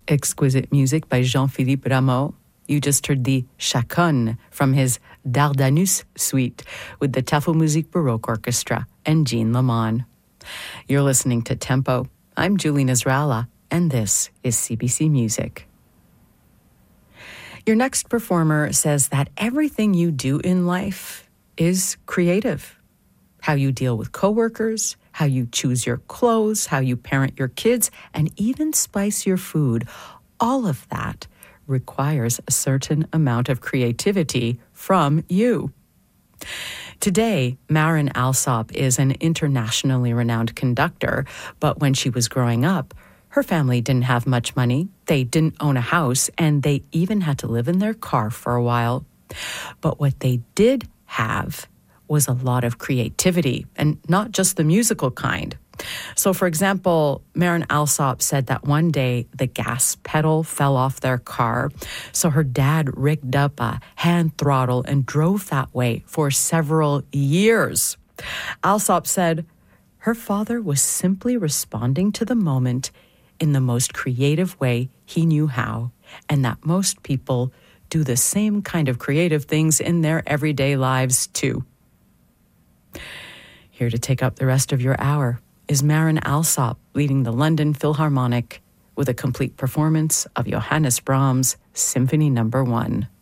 Exquisite music by Jean-Philippe Rameau. You just heard the Chaconne from his Dardanus suite with the Tafelmusik Baroque Orchestra and Jean Lamont. You're listening to Tempo. I'm Julie Nasrallah, and this is CBC Music. Your next performer says that everything you do in life is creative. How you deal with coworkers, how you choose your clothes, how you parent your kids, and even spice your food. All of that requires a certain amount of creativity from you. Today, Maren Alsop is an internationally renowned conductor, but when she was growing up, her family didn't have much money, they didn't own a house, and they even had to live in their car for a while. But what they did have was a lot of creativity, and not just the musical kind. So, for example, Maren Alsop said that one day the gas pedal fell off their car, so her dad rigged up a hand throttle and drove that way for several years. Alsop said her father was simply responding to the moment in the most creative way he knew how, and that most people do the same kind of creative things in their everyday lives too. Here to take up the rest of your hour is Maren Alsop leading the London Philharmonic with a complete performance of Johannes Brahms' Symphony No. 1.